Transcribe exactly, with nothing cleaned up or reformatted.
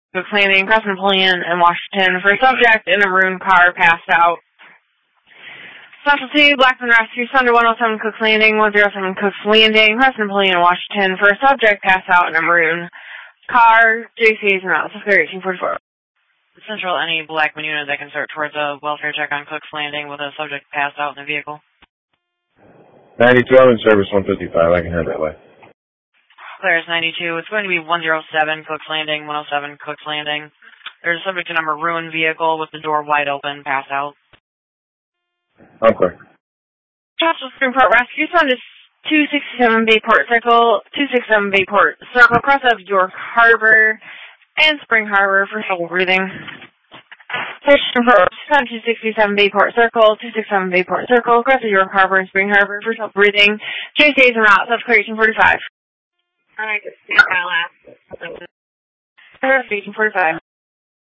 Cook's Landing, Cross Napoleon, and Washington for a subject in a maroon car passed out. Specialty, Blackman Rescue, Thunder one oh seven Cook's Landing, one oh seven Cook's Landing, Cross Napoleon, Washington for a subject passed out in a maroon car. J C is not. eighteen forty-four. Central, any Blackman unit that can start towards a welfare check on Cook's Landing with a subject passed out in the vehicle. ninety-two, I'm in service one fifty-five. I can head that way. Claire's ninety-two. It's going to be one oh seven Cook's Landing, one oh seven Cook's Landing. There's a subject in a maroon vehicle with the door wide open, passed out. I'm clear. Charleston Supreme Court Rescue, Sun is two sixty-seven Bayport Circle, two sixty-seven Bayport Circle, cross of York Harbor and Spring Harbor for trouble breathing. Station for Sun two sixty-seven Bayport Circle, two sixty-seven Bayport Circle, cross of York Harbor and Spring Harbor for trouble breathing. J C is not. eighteen forty-five. Alright, just see my last. eighteen forty-five.